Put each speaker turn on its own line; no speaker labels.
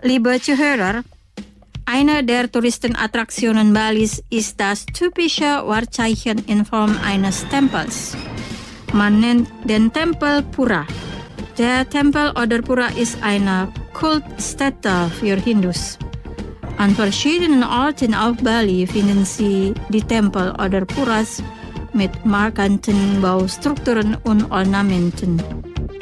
Liebe Zuhörer, eine der Touristenattraktionen Balis ist das typische Wahrzeichen in Form eines Tempels. Man nennt den Tempel Pura. Der Tempel oder Pura ist eine Kultstätte für Hindus. An verschiedenen Orten auf Bali finden Sie die Tempel oder Puras mit markanten Baustrukturen und Ornamenten.